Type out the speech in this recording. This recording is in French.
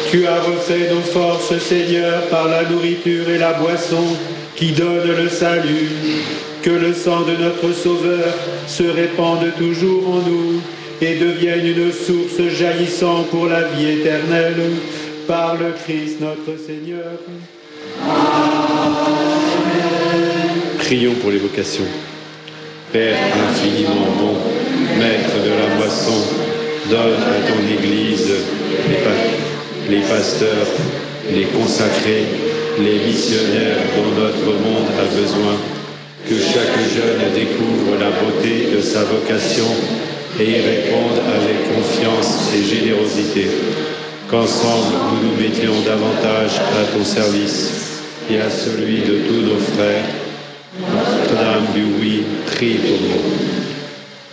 Tu as refait nos forces, Seigneur, par la nourriture et la boisson qui donnent le salut. Que le sang de notre Sauveur se répande toujours en nous et devienne une source jaillissant pour la vie éternelle. Par le Christ notre Seigneur. Prions pour les vocations. Père infiniment bon, Maître de la moisson, donne à ton Église les pasteurs, les consacrés, les missionnaires dont notre monde a besoin. Que chaque jeune découvre la beauté de sa vocation et y réponde avec confiance et générosité. Qu'ensemble nous nous mettions davantage à ton service et à celui de tous nos frères. Notre-Dame du oui, prie pour nous.